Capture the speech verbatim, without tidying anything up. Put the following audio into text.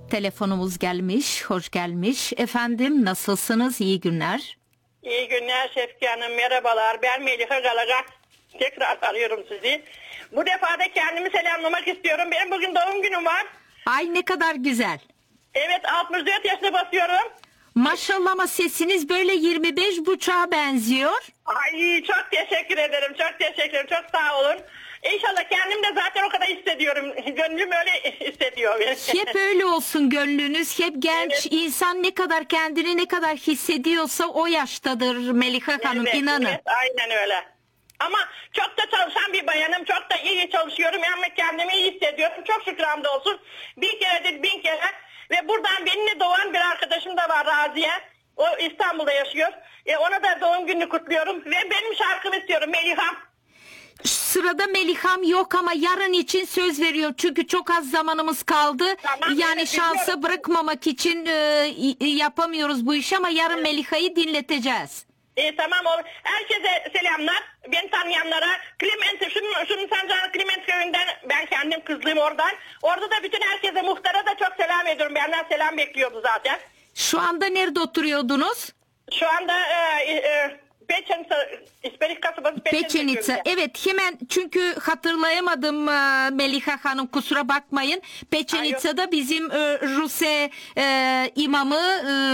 Telefonumuz gelmiş, hoş gelmiş. Efendim nasılsınız? İyi günler. İyi günler Şefki Hanım, merhabalar. Ben Melika Galaga. Tekrar arıyorum sizi. Bu defa da kendimi selamlamak istiyorum. Benim bugün doğum günüm var. Ay ne kadar güzel. Evet, altmış dört yaşına basıyorum. Maşallah ama sesiniz böyle yirmi beş buçuğa benziyor. Ay çok teşekkür ederim, çok teşekkür ederim. Çok sağ olun. İnşallah kendim de zaten o kadar hissediyorum. Gönlüm öyle hissediyor. Hep öyle olsun gönlünüz. Hep genç Evet. insan ne kadar kendini ne kadar hissediyorsa o yaştadır Melika Hanım, Evet, inanın. evet, aynen öyle. Ama çok da çalışan bir bayanım. Çok da iyi çalışıyorum. Yani kendimi iyi hissediyorum. Çok şükür hamdolsun. Bir keredir bin kere. Ve buradan benimle doğan bir arkadaşım da var, Raziye. O İstanbul'da yaşıyor. E, ona da doğum gününü kutluyorum. Ve benim şarkımı istiyorum, Meliham. Sırada Meliham yok ama yarın için söz veriyor. Çünkü çok az zamanımız kaldı. Tamam, yani evet, şansa biliyorum. bırakmamak için e, yapamıyoruz bu işi ama yarın Meliha'yı dinleteceğiz. E, tamam oğlum. Herkese selamlar. Beni tanıyanlara. Clement, şunun, şunun Sancağı Clement köyünden, ben kendim kızlıyım oradan. Orada da bütün herkese, muhtara da çok selam ediyorum. Benden selam bekliyordu zaten. Şu anda nerede oturuyordunuz? Şu anda e, e, Peçenitsa, İsperik kasabası Peçenitsa Peçenitsa. köyünde. Evet hemen çünkü hatırlayamadım e, Melika Hanım, kusura bakmayın. Peçenitsa'da bizim e, Ruse e, imamı e,